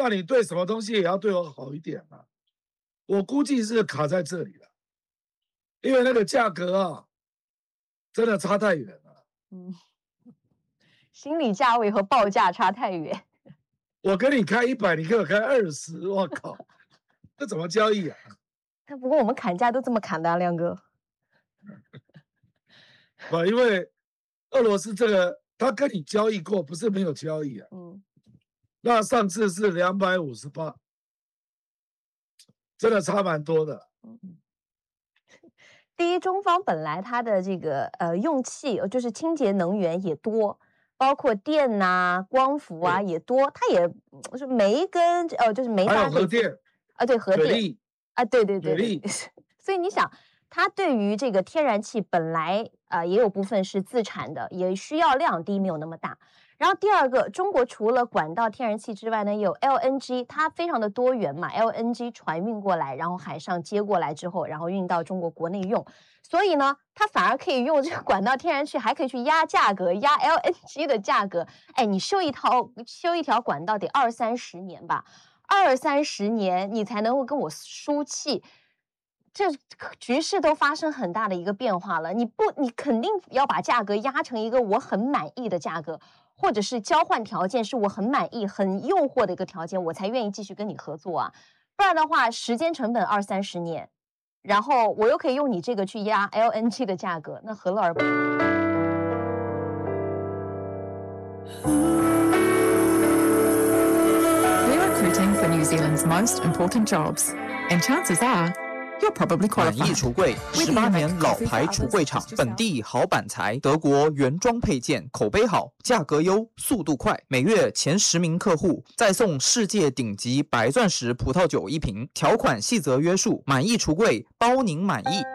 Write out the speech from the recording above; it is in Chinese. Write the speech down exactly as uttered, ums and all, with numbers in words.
那你对什么东西也要对我好一点嘛。我估计是卡在这里了，因为那个价格啊，真的差太远了。 嗯，心理价位和报价差太远。 我跟你开一百，你给我开二十，我靠，这怎么交易啊？ 但不过我们砍价都这么砍的啊，亮哥。 不，因为俄罗斯这个他跟你交易过，不是没有交易啊。 嗯， 那上次是两百五十八，真的差蛮多的。 嗯。第一，中方本来它的这个呃用气，就是清洁能源也多，包括电呐、啊、光伏啊也多，它也是煤跟呃就是煤还发有核电啊，对核电啊，对对对对，所以你想，它对于这个天然气本来啊、呃、也有部分是自产的，也需要量低没有那么大。然后第二个，中国除了管道天然气之外呢，有 L N G， 它非常的多元嘛 ，L N G 船运过来，然后海上接过来之后，然后运到中国国内用，所以呢，它反而可以用这个管道天然气，还可以去压价格，压 L N G 的价格。哎，你修一条修一条管道得二三十年吧，二三十年你才能够跟我输气。这局势都发生很大的一个变化了，你不，你肯定要把价格压成一个我很满意的价格，或者是交换条件是我很满意、很诱惑的一个条件，我才愿意继续跟你合作啊。不然的话，时间成本二三十年，然后我又可以用你这个去压 L N G 的价格，那何乐而不为？ We're recruiting for New Zealand's most important jobs, and chances are you're probably 满意 qualified. 橱柜，十八年老牌橱柜厂，本地好板材，德国原装配件，口碑好，价格优，速度快，每月前十名客户再送世界顶级白钻石葡萄酒一瓶，条款细则约束，满意橱柜包您满意。